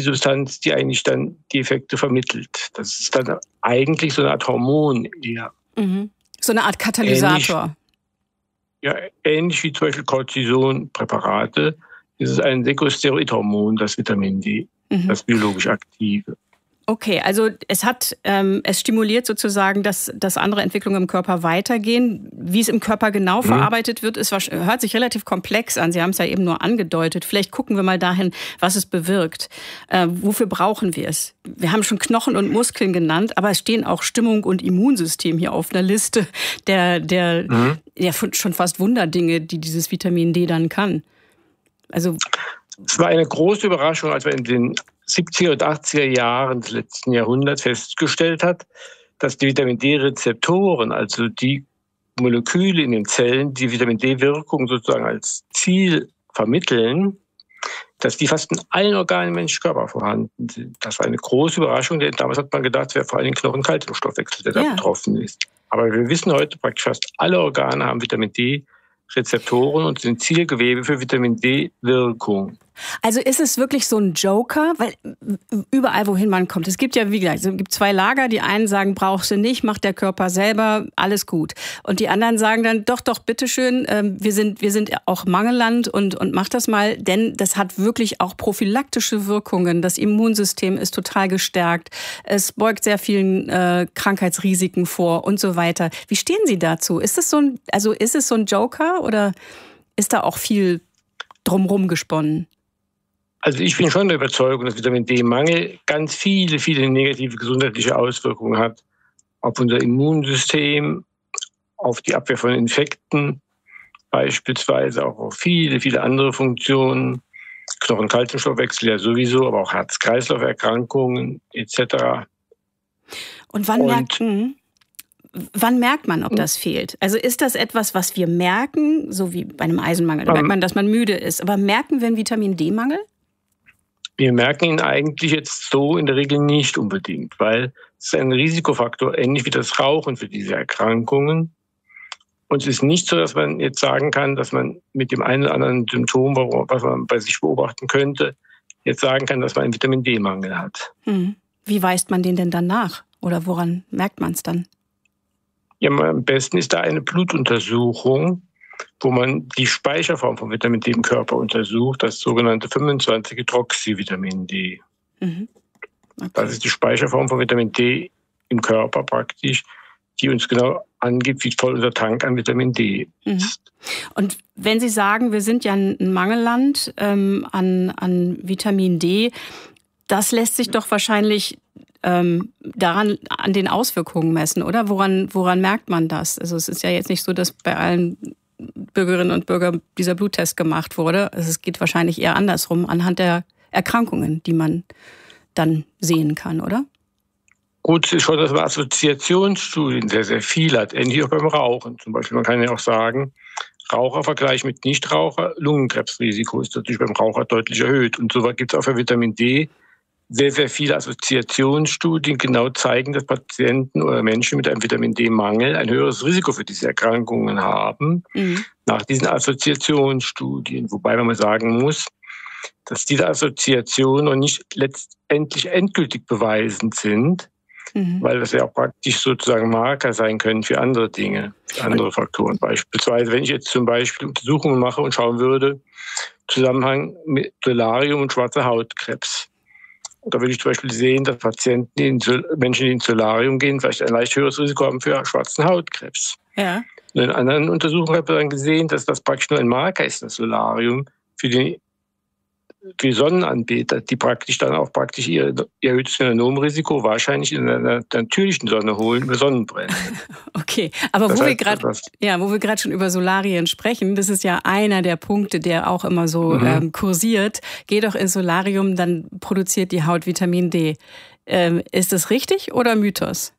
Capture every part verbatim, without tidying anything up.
Substanz, die eigentlich dann die Effekte vermittelt. Das ist dann eigentlich so eine Art Hormon eher. Mhm. So eine Art Katalysator. Ähnlich, ja, ähnlich wie zum Beispiel Cortisonpräparate. Es ist ein Sekosteroidhormon, das Vitamin D, Mhm. das biologisch aktive. Okay, also es hat, ähm, es stimuliert sozusagen, dass, dass andere Entwicklungen im Körper weitergehen. Wie es im Körper genau Mhm. verarbeitet wird, ist, hört sich relativ komplex an. Sie haben es ja eben nur angedeutet. Vielleicht gucken wir mal dahin, was es bewirkt. Äh, wofür brauchen wir es? Wir haben schon Knochen und Muskeln genannt, aber es stehen auch Stimmung und Immunsystem hier auf einer Liste der, der, Mhm. der schon fast Wunderdinge, die dieses Vitamin D dann kann. Also Es war eine große Überraschung, als wir in den siebziger und achtziger Jahren des letzten Jahrhunderts festgestellt hat, dass die Vitamin D-Rezeptoren, also die Moleküle in den Zellen, die Vitamin D-Wirkung sozusagen als Ziel vermitteln, dass die fast in allen Organen im menschlichen Körper vorhanden sind. Das war eine große Überraschung, denn damals hat man gedacht, es wäre vor allem Knochen-Kalziumstoffwechsel, der Ja. da betroffen ist. Aber wir wissen heute, praktisch fast alle Organe haben Vitamin D-Rezeptoren und sind Zielgewebe für Vitamin D-Wirkung. Also ist es wirklich so ein Joker? Weil überall, wohin man kommt, es gibt ja, wie gesagt, es gibt zwei Lager. Die einen sagen, brauchst du nicht, macht der Körper selber, alles gut. Und die anderen sagen dann, doch, doch, bitteschön, ähm, wir sind, wir sind auch Mangelland und, und mach das mal, denn das hat wirklich auch prophylaktische Wirkungen. Das Immunsystem ist total gestärkt. Es beugt sehr vielen äh, Krankheitsrisiken vor und so weiter. Wie stehen Sie dazu? Ist es so ein, also ist es so ein Joker oder ist da auch viel drumherum gesponnen? Also ich bin schon der Überzeugung, dass Vitamin D-Mangel ganz viele, viele negative gesundheitliche Auswirkungen hat auf unser Immunsystem, auf die Abwehr von Infekten, beispielsweise auch auf viele, viele andere Funktionen, Knochen-Kalziumstoffwechsel ja sowieso, aber auch Herz-Kreislauf-Erkrankungen et cetera. Und wann Und- merkt, mh, wann merkt man, ob das fehlt? Also ist das etwas, was wir merken, so wie bei einem Eisenmangel? Da Ähm. merkt man, dass man müde ist. Aber merken wir einen Vitamin D-Mangel? Wir merken ihn eigentlich jetzt so in der Regel nicht unbedingt, weil es ist ein Risikofaktor, ähnlich wie das Rauchen für diese Erkrankungen. Und es ist nicht so, dass man jetzt sagen kann, dass man mit dem einen oder anderen Symptom, was man bei sich beobachten könnte, jetzt sagen kann, dass man einen Vitamin D-Mangel hat. Hm. Wie weist man den denn dann nach? Oder woran merkt man es dann? Ja, am besten ist da eine Blutuntersuchung, wo man die Speicherform von Vitamin D im Körper untersucht, das sogenannte fünfundzwanzig-Hydroxyvitamin D. Mhm. Okay. Das ist die Speicherform von Vitamin D im Körper praktisch, die uns genau angibt, wie voll unser Tank an Vitamin D ist. Mhm. Und wenn Sie sagen, wir sind ja ein Mangelland ähm, an, an Vitamin D, das lässt sich doch wahrscheinlich ähm, daran an den Auswirkungen messen, oder? Woran, woran merkt man das? Also es ist ja jetzt nicht so, dass bei allen Bürgerinnen und Bürgern dieser Bluttest gemacht wurde. Also es geht wahrscheinlich eher andersrum, anhand der Erkrankungen, die man dann sehen kann, oder? Gut, es ist schon, dass man Assoziationsstudien sehr, sehr viel hat, ähnlich auch beim Rauchen. Zum Beispiel, man kann ja auch sagen, Rauchervergleich mit Nichtraucher, Lungenkrebsrisiko ist natürlich beim Raucher deutlich erhöht. Und so gibt es auch für Vitamin D sehr, sehr viele Assoziationsstudien, genau zeigen, dass Patienten oder Menschen mit einem Vitamin D-Mangel ein höheres Risiko für diese Erkrankungen haben, Mhm. nach diesen Assoziationsstudien. Wobei man mal sagen muss, dass diese Assoziationen noch nicht letztendlich endgültig beweisend sind, Mhm. weil das ja auch praktisch sozusagen Marker sein können für andere Dinge, für andere Faktoren. Beispielsweise, wenn ich jetzt zum Beispiel Untersuchungen mache und schauen würde, Zusammenhang mit Solarium und schwarzer Hautkrebs. Da würde ich zum Beispiel sehen, dass Patienten, die in Sol- Menschen, die ins Solarium gehen, vielleicht ein leicht höheres Risiko haben für schwarzen Hautkrebs. Ja. Und in anderen Untersuchungen hat man dann gesehen, dass das praktisch nur ein Marker ist, das Solarium, für die, für die Sonnenanbeter, die praktisch dann auch praktisch ihr, ihr erhöhtes Melanomrisiko wahrscheinlich in einer natürlichen Sonne holen, über Sonnenbrände. Okay, aber Das wo wir heißt, gerade das- ja, wo wir gerade schon über Solarien sprechen, das ist ja einer der Punkte, der auch immer so Mhm. ähm, kursiert. Geh doch ins Solarium, dann produziert die Haut Vitamin D. Ähm, ist das richtig oder Mythos?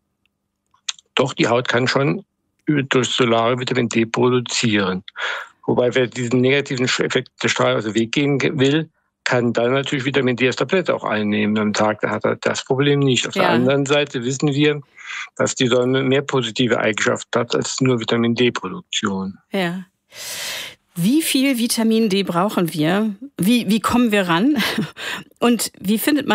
Doch, die Haut kann schon durch Solarium Vitamin D produzieren. Wobei, wer diesen negativen Effekt der Strahlung aus dem Weg gehen will, kann dann natürlich Vitamin D als Tablette auch einnehmen am Tag. Da hat er das Problem nicht. Auf Ja. der anderen Seite wissen wir, dass die Sonne mehr positive Eigenschaften hat als nur Vitamin D-Produktion. Ja. Wie viel Vitamin D brauchen wir? Wie, wie kommen wir ran? Und wie findet man